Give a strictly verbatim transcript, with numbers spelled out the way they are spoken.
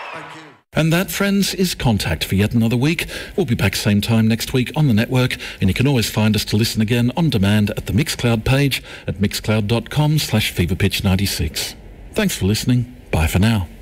Thank you. And that, friends, is Contact for yet another week. We'll be back same time next week on the network, and you can always find us to listen again on demand at the Mixcloud page at mixcloud.com slash feverpitch96. Thanks for listening. Bye for now.